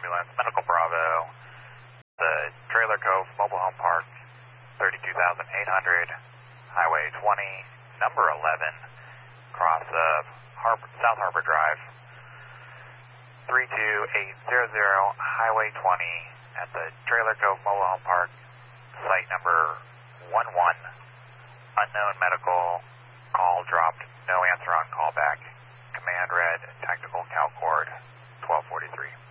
ambulance, Medical Bravo, the Trailer Cove Mobile Home Park, 32,800, Highway 20, number 11, cross of South Harbor Drive, 32800, Highway 20, at the Trailer Cove Mobile Home Park, site number 11, unknown medical, call dropped, no answer on call back. Command red, tactical CalCord, 1243.